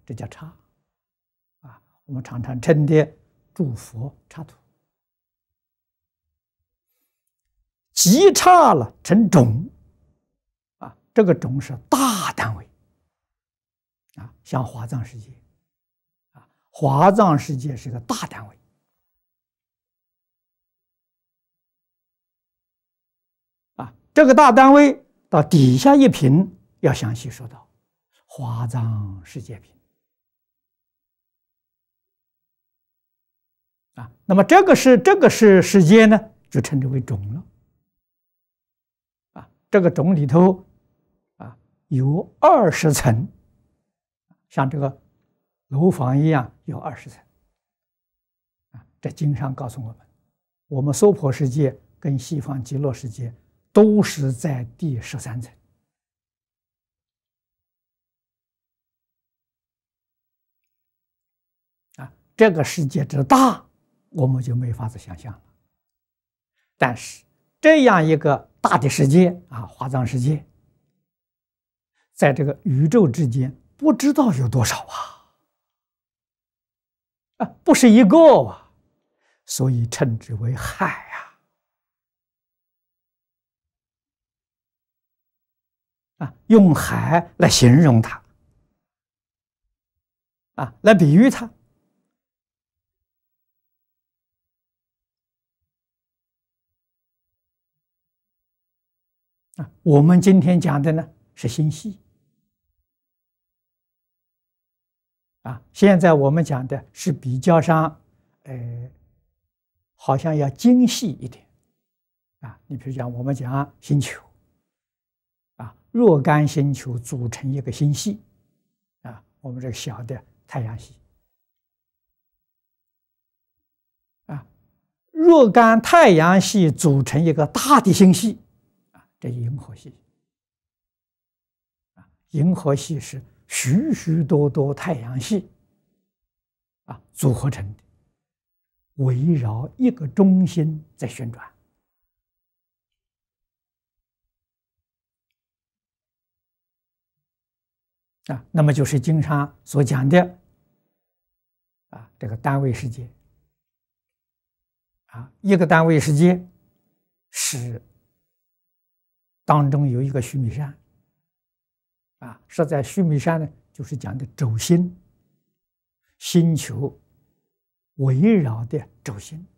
这叫刹啊。我们常常称的诸佛刹土，极刹了成种啊，这个种是大单位啊，像华藏世界啊，华藏世界是个大单位啊，这个大单位到底下一品要详细说到华藏世界品啊，那么这个是世界呢，就称之为种了啊。这个种里头啊有20层，像这个楼房一样有20层啊。这经上告诉我们娑婆世界跟西方极乐世界都是在第13层。这个世界之大，我们就没法子想象了。但是这样一个大的世界啊，华藏世界，在这个宇宙之间，不知道有多少啊，不是一个啊，所以称之为海啊，用海来形容它啊，来比喻它。我们今天讲的呢是星系啊，现在我们讲的是比较上，好像要精细一点啊。你比如讲，我们讲星球啊，若干星球组成一个星系啊，我们这个小的太阳系啊，若干太阳系组成一个大的星系。这银河系啊，银河系是许许多多太阳系啊组合成的，围绕一个中心在旋转啊，那么就是经上所讲的啊，这个单位世界啊，一个单位世界是。当中有一个须弥山啊，是在须弥山呢，就是讲的轴心，星球围绕的轴心